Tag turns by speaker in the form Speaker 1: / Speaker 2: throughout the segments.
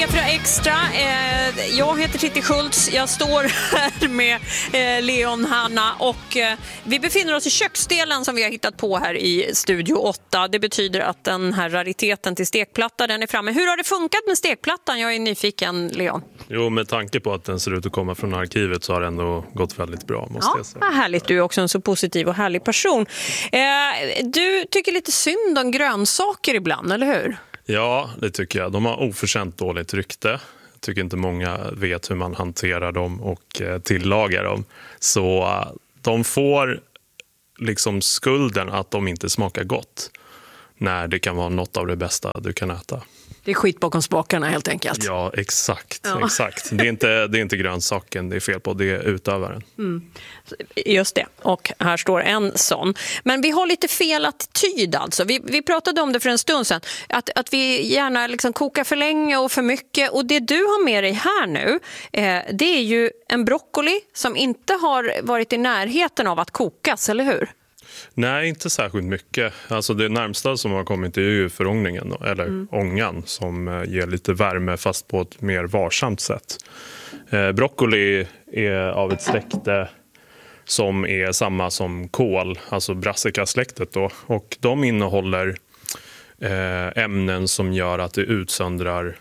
Speaker 1: P4 Extra. Jag heter Titti Schultz. Jag står här med Leon, Hanna och vi befinner oss i köksdelen som vi har hittat på här i Studio 8. Det betyder att den här rariteten till stekplatta, den är framme. Hur har det funkat med stekplattan? Jag är nyfiken, Leon.
Speaker 2: Jo, med tanke på att den ser ut att komma från arkivet så har det ändå gått väldigt bra, måste jag säga.
Speaker 1: Vad härligt, du är också en så positiv och härlig person. Du tycker lite synd om grönsaker ibland, eller hur?
Speaker 2: Ja, det tycker jag. De har oförtjänt dåligt rykte. Jag tycker inte många vet hur man hanterar dem och tillagar dem. Så de får liksom skulden att de inte smakar gott när det kan vara något av det bästa du kan äta.
Speaker 1: Det är skit bakom spakarna helt enkelt.
Speaker 2: Ja, exakt. Det är inte grönsaken det är fel på, det är utövaren.
Speaker 1: Just det, och här står en sån. Men vi har lite fel attityd alltså. Vi pratade om det för en stund sedan. Att vi gärna liksom kokar för länge och för mycket. Och det du har med dig här nu, det är ju en broccoli som inte har varit i närheten av att kokas, eller hur?
Speaker 2: Nej, inte särskilt mycket. Alltså det närmsta som har kommit är ju förångningen eller ångan som ger lite värme fast på ett mer varsamt sätt. Broccoli är av ett släkte som är samma som kål, alltså brassicasläktet då. Och de innehåller ämnen som gör att det utsöndrar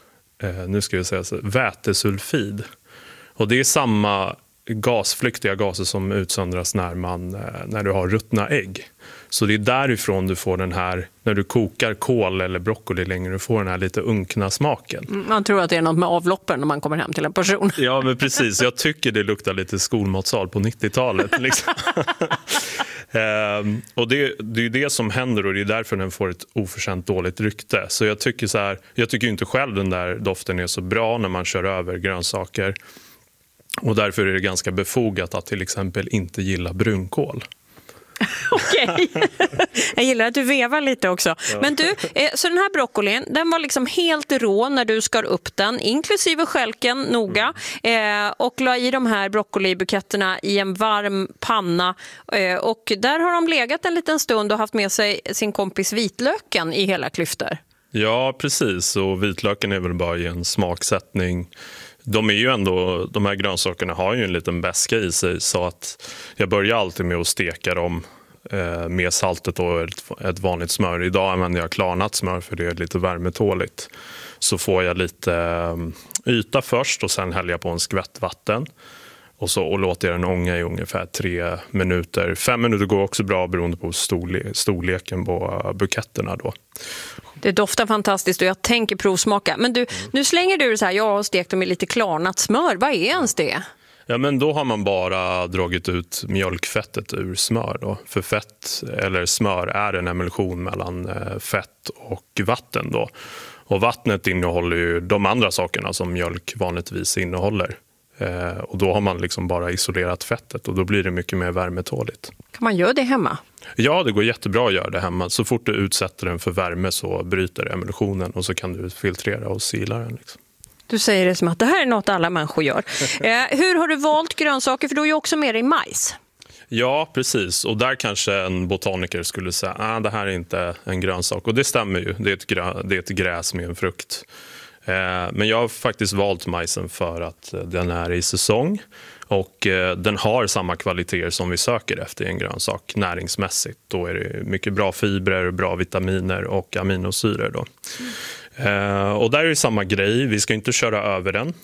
Speaker 2: vätesulfid. Och det är samma flyktiga gaser som utsöndras när du har ruttna ägg. Så det är därifrån du får den här, när du kokar kål eller broccoli längre, du får den här lite unkna smaken.
Speaker 1: Man tror att det är något med avloppen när man kommer hem till en person.
Speaker 2: Ja, men precis. Jag tycker det luktar lite skolmatsal på 90-talet. Liksom. Och det är det som händer och det är därför den får ett oförtjänt dåligt rykte. Så jag tycker inte själv den där doften är så bra när man kör över grönsaker. Och därför är det ganska befogat att till exempel inte gilla brunkål.
Speaker 1: Okej. Jag gillar att du vevar lite också. Ja. Men du, så den här broccolin, den var liksom helt rå när du skar upp den, inklusive skälken noga, och la i de här broccolibuketterna i en varm panna. Och där har de legat en liten stund och haft med sig sin kompis vitlöken i hela klyftor. Ja,
Speaker 2: precis. Och vitlöken är väl bara i en smaksättning. De här grönsakerna har ju en liten beska i sig, så att jag börjar alltid med att steka dem med saltet och ett vanligt smör. Idag använder jag klarnat smör för det är lite värmetåligt. Så får jag lite yta först och sen häller jag på en skvätt vatten. Och låter jag den ånga i ungefär 3 minuter. 5 minuter går också bra beroende på storleken på buketterna då.
Speaker 1: Det doftar fantastiskt och jag tänker provsmaka. Men du, nu slänger du så här, jag har stekt dem i lite klarnat smör. Vad är ens det?
Speaker 2: Ja, men då har man bara dragit ut mjölkfettet ur smör då. För fett eller smör är en emulsion mellan fett och vatten då. Och vattnet innehåller ju de andra sakerna som mjölk vanligtvis innehåller. Och då har man liksom bara isolerat fettet och då blir det mycket mer värmetåligt.
Speaker 1: Kan man göra det hemma?
Speaker 2: Ja, det går jättebra att göra det hemma. Så fort du utsätter den för värme så bryter emulsionen och så kan du filtrera och sila den. Liksom.
Speaker 1: Du säger det som att det här är något alla människor gör. Hur har du valt grönsaker? För du är ju också med dig majs.
Speaker 2: Ja, precis. Och där kanske en botaniker skulle säga att det här är inte en grönsak. Och det stämmer ju. Det är ett gräs med en frukt. Men jag har faktiskt valt majsen för att den är i säsong och den har samma kvaliteter som vi söker efter i en grönsak näringsmässigt. Då är det mycket bra fibrer, bra vitaminer och aminosyror då. Och där är det samma grej, vi ska inte köra över den.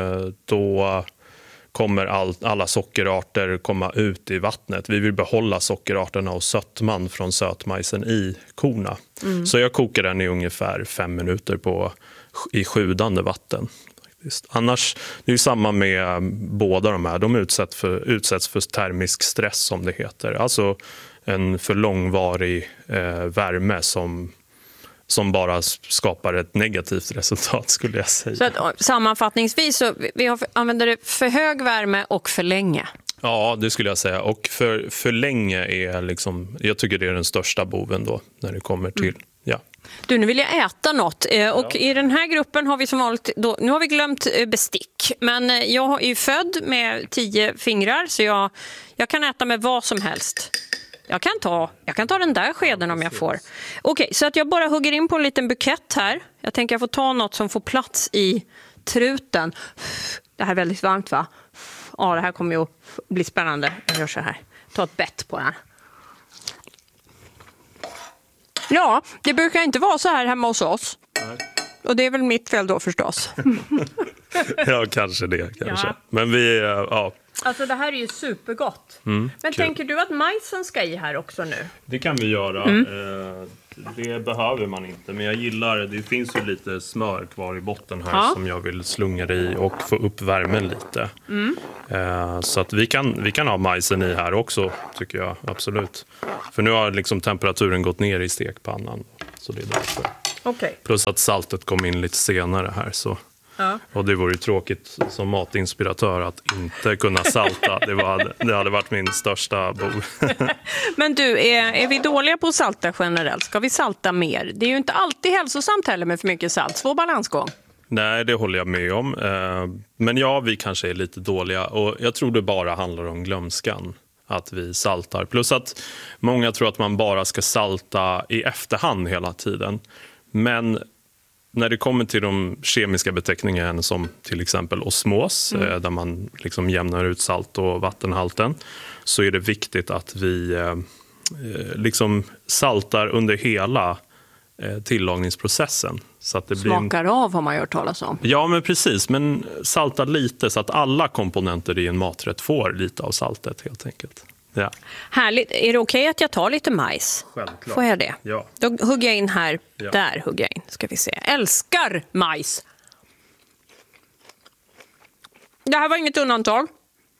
Speaker 2: Då kommer alla sockerarter komma ut i vattnet. Vi vill behålla sockerarterna och sötman från sötmajsen i korna. Så jag kokar den i ungefär 5 minuter i sjudande vatten. Annars, det är ju samma med båda de här. De utsätts för termisk stress som det heter. Alltså en för långvarig värme som bara skapar ett negativt resultat, skulle jag säga.
Speaker 1: Så att, sammanfattningsvis så använder det för hög värme och för länge.
Speaker 2: Ja, det skulle jag säga. Och för länge är liksom, jag tycker det är den största boven då när det kommer till, ja.
Speaker 1: Du, nu vill jag äta något. Och i den här gruppen har vi som vanligt, nu har vi glömt bestick. Men jag är ju född med 10 fingrar så jag kan äta med vad som helst. Jag kan ta den där skeden om jag får. Okej, så att jag bara hugger in på en liten bukett här. Jag tänker jag får ta något som får plats i truten. Det här är väldigt varmt, va? Ja, det här kommer ju att bli spännande. Jag gör så här. Ta ett bett på den. Ja, det brukar inte vara så här hemma hos oss.
Speaker 2: Nej.
Speaker 1: Och det är väl mitt fel då förstås.
Speaker 2: Ja, kanske det. Kanske.
Speaker 1: Ja.
Speaker 2: Men vi, ja.
Speaker 1: Alltså det här är ju supergott. Men
Speaker 2: kul.
Speaker 1: tänker du att majsen ska i här också nu?
Speaker 2: Det kan vi göra. Det behöver man inte. Men jag gillar, det finns ju lite smör kvar i botten här som jag vill slunga i och få upp värmen lite. Så att vi kan ha majsen i här också, tycker jag. Absolut. För nu har liksom temperaturen gått ner i stekpannan. Så det är därför.
Speaker 1: Okay.
Speaker 2: Plus att saltet kom in lite senare här. Så. Ja. Och det vore ju tråkigt som matinspiratör att inte kunna salta. Det hade varit min största bov.
Speaker 1: Men du, är vi dåliga på att salta generellt? Ska vi salta mer? Det är ju inte alltid hälsosamt heller med för mycket salt. Svår balansgång.
Speaker 2: Nej, det håller jag med om. Men ja, vi kanske är lite dåliga. Och jag tror det bara handlar om glömskan. Att vi saltar. Plus att många tror att man bara ska salta i efterhand hela tiden. Men när det kommer till de kemiska beteckningarna som till exempel osmos, där man liksom jämnar ut salt- och vattenhalten, så är det viktigt att vi liksom saltar under hela tillagningsprocessen. Så att det
Speaker 1: smakar av har man hört talas om.
Speaker 2: Ja, men precis. Men salta lite så att alla komponenter i en maträtt får lite av saltet helt enkelt. Ja.
Speaker 1: Härligt. Är det okej att jag tar lite majs?
Speaker 2: Självklart.
Speaker 1: Får jag det?
Speaker 2: Ja.
Speaker 1: Då hugger jag in här.
Speaker 2: Ja.
Speaker 1: Där hugger jag in. Ska vi se. Älskar majs. Det här var inget undantag.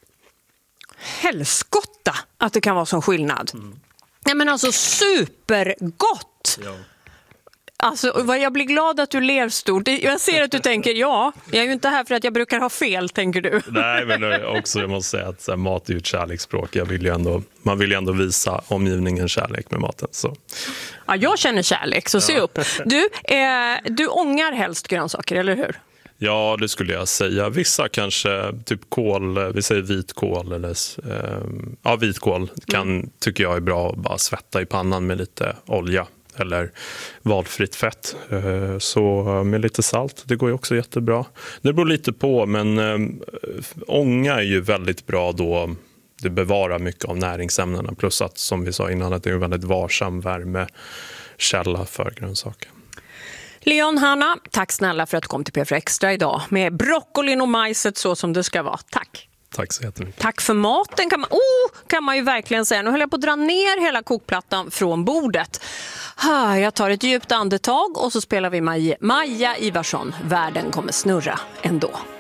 Speaker 1: Helskotta att det kan vara sån skillnad. Nej, men alltså supergott.
Speaker 2: Ja.
Speaker 1: Alltså, jag blir glad att du ler stort. Jag ser att du tänker, ja, jag är ju inte här för att jag brukar ha fel, tänker du.
Speaker 2: Nej, men också jag måste säga att så här, mat är ju ett kärleksspråk. Man vill ju ändå visa omgivningen kärlek med maten. Så.
Speaker 1: Ja, jag känner kärlek, så se upp. Du ångar helst grönsaker, eller hur?
Speaker 2: Ja, det skulle jag säga. Vissa kanske, typ kål, vi säger vitkål. Eller, vitkål tycker jag är bra att bara svetta i pannan med lite olja. Eller valfritt fett. Så med lite salt, det går ju också jättebra. Det beror lite på, men ånga är ju väldigt bra då. Det bevarar mycket av näringsämnena. Plus att, som vi sa innan, att det är en väldigt varsam värmekälla för grönsaker.
Speaker 1: Leon, Hanna, tack snälla för att du kom till P4 Extra idag. Med broccolin och majset så som det ska vara. Tack.
Speaker 2: Tack så jättemycket.
Speaker 1: Tack för maten kan man ju verkligen säga. Nu höll jag på att dra ner hela kokplattan från bordet. Jag tar ett djupt andetag och så spelar vi Maja Ivarsson. Världen kommer snurra ändå.